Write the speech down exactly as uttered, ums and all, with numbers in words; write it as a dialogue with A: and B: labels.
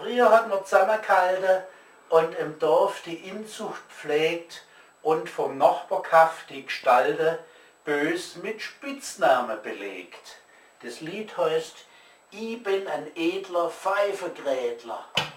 A: Früher hat man zusammengehalten und im Dorf die Inzucht pflegt und vom Nachbarkaff die Gestalten bös mit Spitznamen belegt. Das Lied heißt: Ich bin ein edler Pfeifegrätler.